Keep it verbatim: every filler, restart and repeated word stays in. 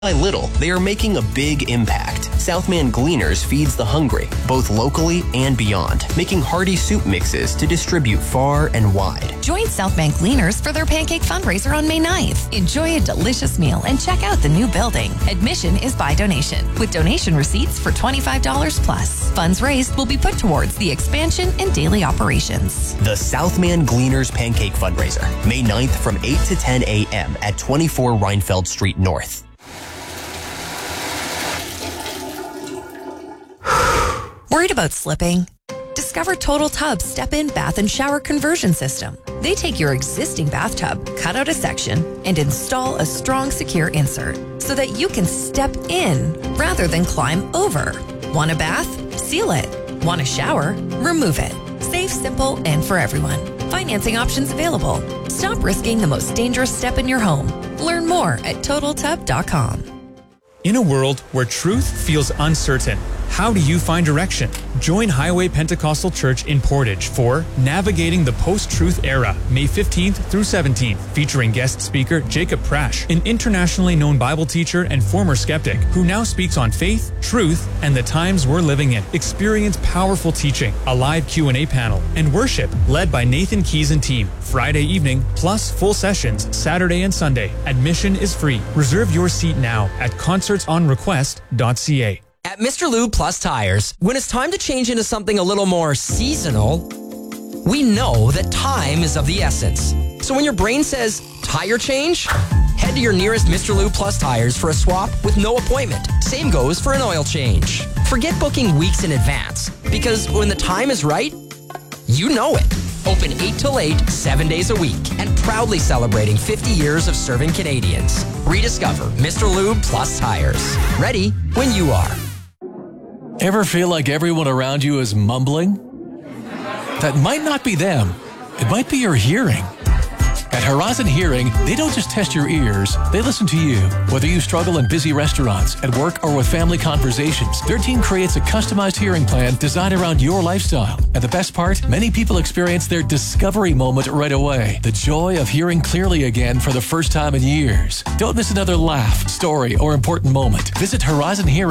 By little, they are making a big impact. Southman Gleaners feeds the hungry, both locally and beyond, making hearty soup mixes to distribute far and wide. Join Southman Gleaners for their pancake fundraiser on May ninth. Enjoy a delicious meal and check out the new building. Admission is by donation, with donation receipts for twenty-five dollars plus. Funds raised will be put towards the expansion and daily operations. The Southman Gleaners Pancake Fundraiser, May ninth from eight to ten a.m. at twenty-four Reinfeld Street North. Worried about slipping? Discover Total Tub's step-in bath and shower conversion system. They take your existing bathtub, cut out a section, and install a strong, secure insert so that you can step in rather than climb over. Want a bath? Seal it. Want a shower? Remove it. Safe, simple, and for everyone. Financing options available. Stop risking the most dangerous step in your home. Learn more at total tub dot com. In a world where truth feels uncertain, how do you find direction? Join Highway Pentecostal Church in Portage for Navigating the Post-Truth Era, May fifteenth through seventeenth, featuring guest speaker Jacob Prash, an internationally known Bible teacher and former skeptic who now speaks on faith, truth, and the times we're living in. Experience powerful teaching, a live Q and A panel, and worship led by Nathan Keys and team. Friday evening, plus full sessions Saturday and Sunday. Admission is free. Reserve your seat now at concerts on request dot c a. At Mister Lube Plus Tires, when it's time to change into something a little more seasonal, we know that time is of the essence. So when your brain says, tire change, head to your nearest Mister Lube Plus Tires for a swap with no appointment. Same goes for an oil change. Forget booking weeks in advance, because when the time is right, you know it. Open eight till eight, seven days a week, and proudly celebrating fifty years of serving Canadians. Rediscover Mister Lube Plus Tires. Ready when you are. Ever feel like everyone around you is mumbling? That might not be them. It might be your hearing. At Horizon Hearing, they don't just test your ears, they listen to you. Whether you struggle in busy restaurants, at work, or with family conversations, their team creates a customized hearing plan designed around your lifestyle. And the best part, many people experience their discovery moment right away. The joy of hearing clearly again for the first time in years. Don't miss another laugh, story, or important moment. Visit Horizon Hearing